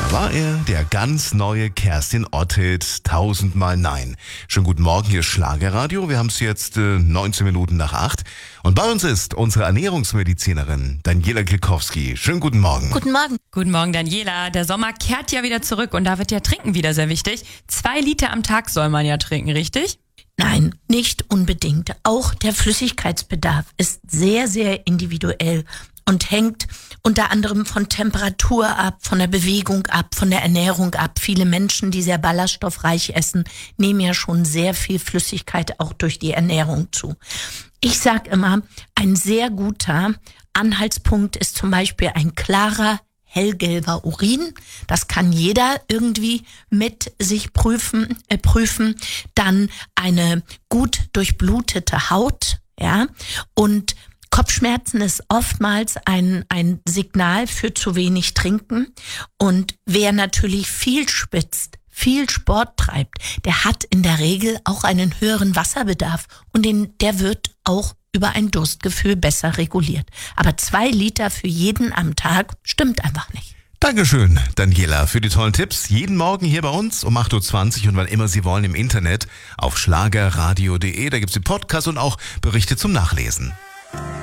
war er der ganz neue Kerstin Ott-Hit 1000-mal Nein. Schönen guten Morgen, hier ist Schlagerradio. Wir haben es jetzt 19 Minuten nach 8. Und bei uns ist unsere Ernährungsmedizinerin Daniela Gilkowski. Schönen guten Morgen. Guten Morgen. Guten Morgen, Daniela. Der Sommer kehrt ja wieder zurück und da wird ja Trinken wieder sehr wichtig. 2 Liter am Tag soll man ja trinken, richtig? Nein, nicht unbedingt. Auch der Flüssigkeitsbedarf ist sehr, sehr individuell und hängt unter anderem von Temperatur ab, von der Bewegung ab, von der Ernährung ab. Viele Menschen, die sehr ballaststoffreich essen, nehmen ja schon sehr viel Flüssigkeit auch durch die Ernährung zu. Ich sag immer, ein sehr guter Anhaltspunkt ist zum Beispiel ein klarer, hellgelber Urin. Das kann jeder irgendwie mit sich prüfen. Dann eine gut durchblutete Haut, ja, und Kopfschmerzen ist oftmals ein Signal für zu wenig Trinken. Und wer natürlich viel schwitzt, viel Sport treibt, der hat in der Regel auch einen höheren Wasserbedarf und der wird auch über ein Durstgefühl besser reguliert. Aber 2 Liter für jeden am Tag stimmt einfach nicht. Dankeschön, Daniela, für die tollen Tipps. Jeden Morgen hier bei uns um 8.20 Uhr und wann immer Sie wollen im Internet auf schlagerradio.de. Da gibt's den Podcast und auch Berichte zum Nachlesen.